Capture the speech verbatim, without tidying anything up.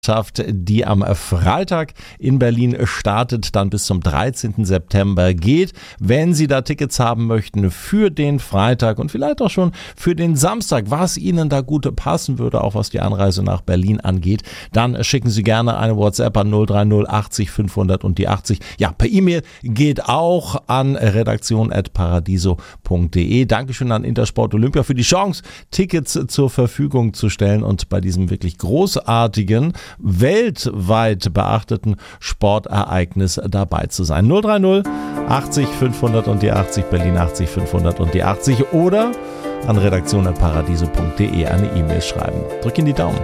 die am Freitag in Berlin startet, dann bis zum dreizehnten September geht. Wenn Sie da Tickets haben möchten für den Freitag und vielleicht auch schon für den Samstag, was Ihnen da gut passen würde, auch was die Anreise nach Berlin angeht, dann schicken Sie gerne eine WhatsApp an null drei null achtzig fünfhundert und die achtzig. Ja, per E-Mail geht auch an redaktion at paradiso punkt de. Dankeschön an Intersport Olympia für die Chance, Tickets zur Verfügung zu stellen und bei diesem wirklich großartigen, weltweit beachteten Sportereignis dabei zu sein. null drei null achtzig fünfhundert und die achtzig, Berlin achtzig fünfhundert und die achtzig oder an redaktion at paradiso punkt de eine E-Mail schreiben. Drück in die Daumen.